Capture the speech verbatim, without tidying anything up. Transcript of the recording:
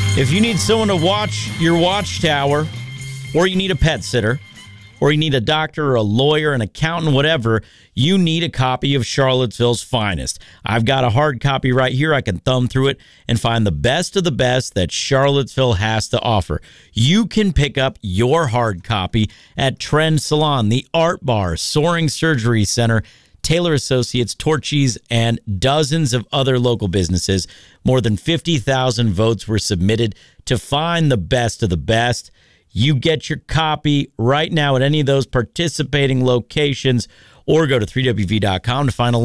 If you need someone to watch your watchtower, or you need a pet sitter, or you need a doctor or a lawyer, an accountant, whatever, you need a copy of Charlottesville's Finest. I've got a hard copy right here. I can thumb through it and find the best of the best that Charlottesville has to offer. You can pick up your hard copy at Trend Salon, the Art Bar, Soaring Surgery Center, Taylor Associates, Torchy's, and dozens of other local businesses. More than fifty thousand votes were submitted to find the best of the best. You get your copy right now at any of those participating locations, or go to three W V dot com to find a